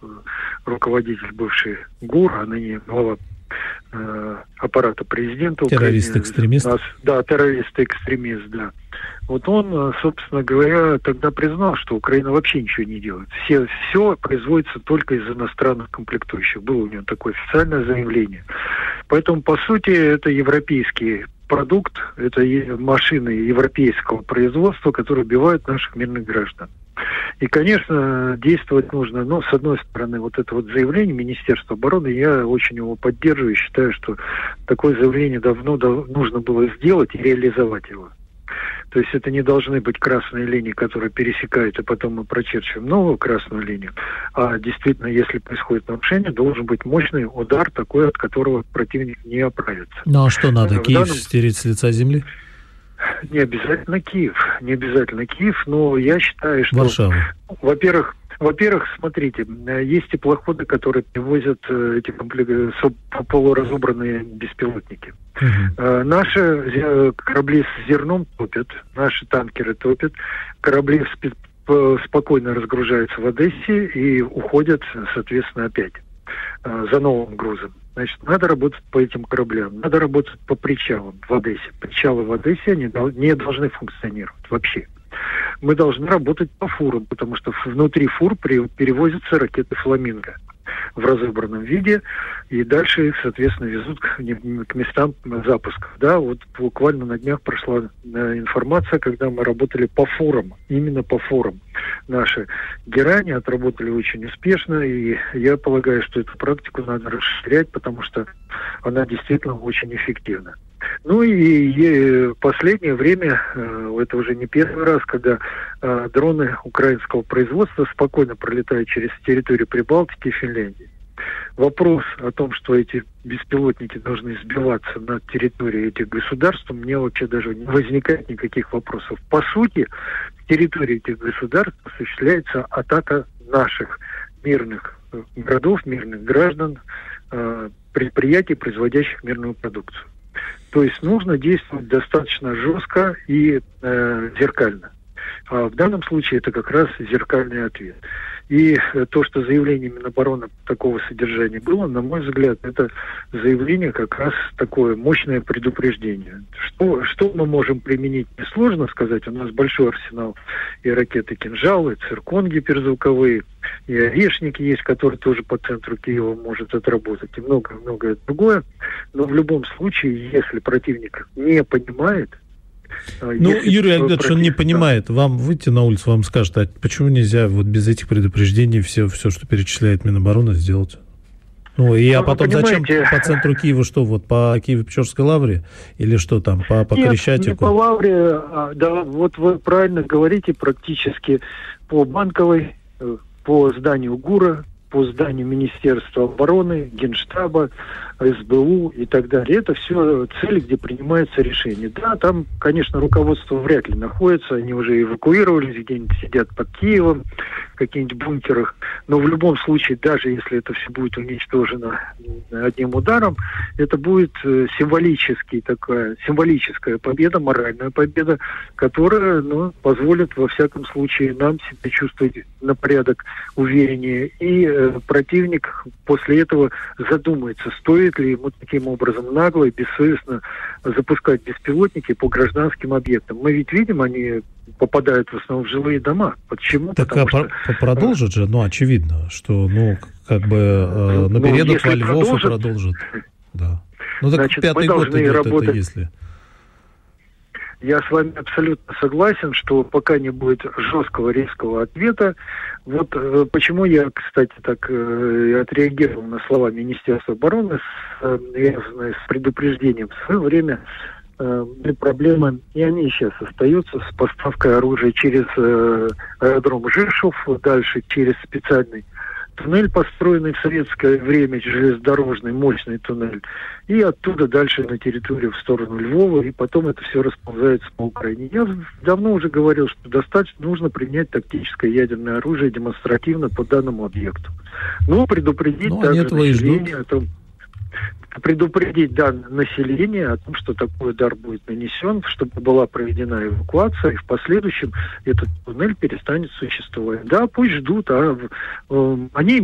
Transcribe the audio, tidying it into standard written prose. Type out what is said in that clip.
руководитель бывший ГУР, а ныне глава аппарата президента. Террорист-экстремист? Да, террорист-экстремист, да. Вот он, собственно говоря, тогда признал, что Украина вообще ничего не делает. Все производится только из иностранных комплектующих. Было у него такое официальное заявление. Поэтому, по сути, это европейский продукт, это машины европейского производства, которые убивают наших мирных граждан. И, конечно, действовать нужно, но, с одной стороны, вот это вот заявление Министерства обороны, я очень его поддерживаю и считаю, что такое заявление давно нужно было сделать и реализовать его. То есть это не должны быть красные линии, которые пересекают, и потом мы прочерчиваем новую красную линию. А действительно, если происходит нарушение, должен быть мощный удар, такой, от которого противник не оправится. Ну а что надо, Киев стереть с лица земли? Не обязательно Киев, но я считаю, что... Варшава. Во-первых, смотрите, есть теплоходы, которые привозят эти полуразобранные беспилотники. Наши корабли с зерном топят, наши танкеры топят, корабли спокойно разгружаются в Одессе и уходят, соответственно, опять за новым грузом. Значит, надо работать по этим кораблям, надо работать по причалам в Одессе. Причалы в Одессе они не должны функционировать вообще. Мы должны работать по фурам, потому что внутри фур перевозятся ракеты «Фламинго» в разобранном виде, и дальше их, соответственно, везут к местам запусков. Да, вот буквально на днях прошла информация, когда мы работали по фурам, именно по фурам. Наши герани отработали очень успешно, и я полагаю, что эту практику надо расширять, потому что она действительно очень эффективна. Ну и последнее время, это уже не первый раз, когда дроны украинского производства спокойно пролетают через территорию Прибалтики и Финляндии. Вопрос о том, что эти беспилотники должны сбиваться на территории этих государств, у меня вообще даже не возникает никаких вопросов. По сути, в территории этих государств осуществляется атака наших мирных городов, мирных граждан, предприятий, производящих мирную продукцию. То есть нужно действовать достаточно жестко и зеркально. А в данном случае это как раз зеркальный ответ. И то, что заявление Минобороны такого содержания было, на мой взгляд, это заявление как раз такое мощное предупреждение. Что мы можем применить, несложно сказать. У нас большой арсенал и ракеты «Кинжал», и «Циркон» гиперзвуковые, и «Орешник» есть, который тоже по центру Киева может отработать, и многое другое. Но в любом случае, если противник не понимает... Юрий Альбертович, он не понимает. Вам выйти на улицу, вам скажут, а почему нельзя вот без этих предупреждений все, что перечисляет Минобороны, сделать? А потом зачем по центру Киева, что вот по Киево-Печорской лавре или что там, по Крещатику? Не по лавре, да, вот вы правильно говорите, практически по Банковой, по зданию ГУРа, по зданию Министерства обороны, Генштаба, СБУ и так далее. Это все цели, где принимаются решения. Да, там, конечно, руководство вряд ли находится, они уже эвакуировались, где-нибудь сидят под Киевом, в каких-нибудь бункерах. Но в любом случае, даже если это все будет уничтожено одним ударом, это будет символическая победа, моральная победа, которая позволит, во всяком случае, нам себя чувствовать на порядок увереннее. И противник после этого задумается, стоит ли ему таким образом нагло и бессовестно запускать беспилотники по гражданским объектам. Мы ведь видим, они попадают в основном в жилые дома. Почему? Так продолжат же, очевидно, что, переедут во Львов и продолжат. Да. Так значит, пятый год идет работать... это если... Я с вами абсолютно согласен, что пока не будет жесткого, резкого ответа. Вот почему я, кстати, так отреагировал на слова Министерства обороны, связанные с предупреждением. В свое время проблемы, и они сейчас остаются, с поставкой оружия через аэродром Жешов, дальше через специальный туннель, построенный в советское время, железнодорожный, мощный туннель, и оттуда дальше на территорию в сторону Львова, и потом это все расползается по Украине. Я давно уже говорил, что достаточно нужно принять тактическое ядерное оружие демонстративно по данному объекту. Но предупредить также население о том, население о том, что такой удар будет нанесен, чтобы была проведена эвакуация, и в последующем этот туннель перестанет существовать. Да, пусть ждут, они